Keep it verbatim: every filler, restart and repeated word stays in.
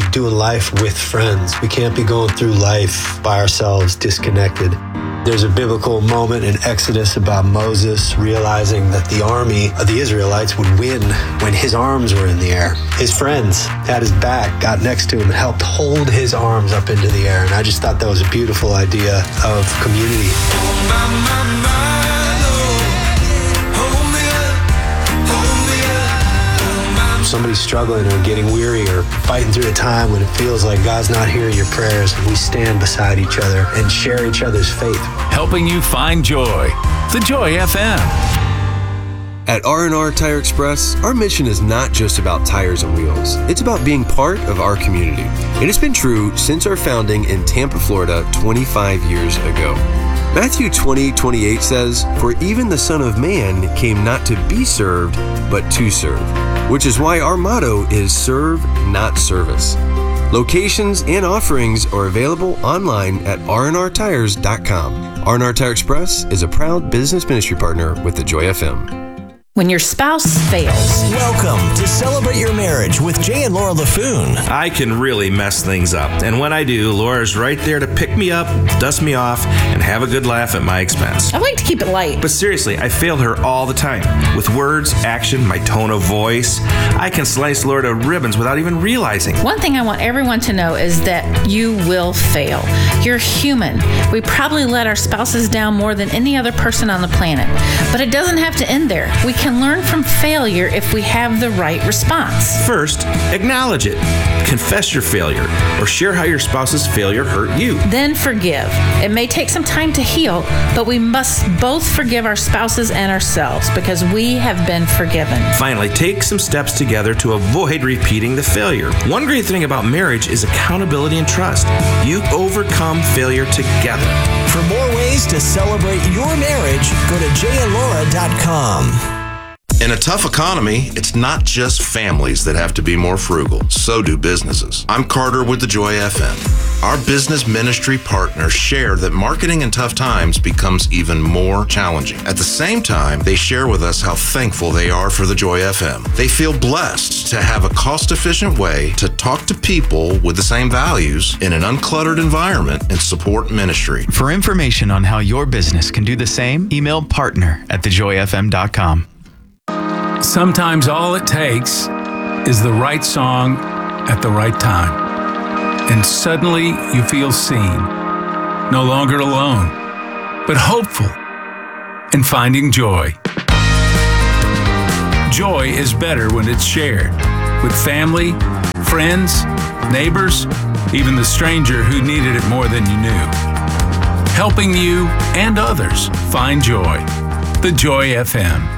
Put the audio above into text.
doing life with friends. We can't be going through life by ourselves, disconnected. There's a biblical moment in Exodus about Moses realizing that the army of the Israelites would win when his arms were in the air. His friends had his back, got next to him, and helped hold his arms up into the air. And I just thought that was a beautiful idea of community. Oh, my, my, my. Somebody's struggling or getting weary or fighting through a time when it feels like God's not hearing your prayers, and we stand beside each other and share each other's faith. Helping you find joy. The Joy F M. At R and R Tire Express, our mission is not just about tires and wheels. It's about being part of our community. It has been true since our founding in Tampa, Florida, twenty-five years ago. Matthew twenty twenty-eight says, "For even the Son of Man came not to be served, but to serve," which is why our motto is serve, not service. Locations and offerings are available online at r n r tires dot com. R and R Tire Express is a proud business ministry partner with the Joy F M. When your spouse fails. Welcome to Celebrate Your Marriage with Jay and Laura LaFoon. I can really mess things up. And when I do, Laura's right there to pick me up, dust me off, and have a good laugh at my expense. I like to keep it light. But seriously, I fail her all the time. With words, action, my tone of voice, I can slice Laura to ribbons without even realizing. One thing I want everyone to know is that you will fail. You're human. We probably let our spouses down more than any other person on the planet. But it doesn't have to end there. We can learn from failure if we have the right response. First, acknowledge it. Confess your failure or share how your spouse's failure hurt you. Then forgive. It may take some time to heal, but we must both forgive our spouses and ourselves because we have been forgiven. Finally, take some steps together to avoid repeating the failure. One great thing about marriage is accountability and trust. You overcome failure together. For more ways to celebrate your marriage, go to jay and laura dot com. In a tough economy, it's not just families that have to be more frugal. So do businesses. I'm Carter with the Joy F M. Our business ministry partners share that marketing in tough times becomes even more challenging. At the same time, they share with us how thankful they are for the Joy F M. They feel blessed to have a cost-efficient way to talk to people with the same values in an uncluttered environment and support ministry. For information on how your business can do the same, email partner at the joy f m dot com. Sometimes all it takes is the right song at the right time. And suddenly you feel seen, no longer alone, but hopeful and finding joy. Joy is better when it's shared with family, friends, neighbors, even the stranger who needed it more than you knew. Helping you and others find joy. The Joy F M.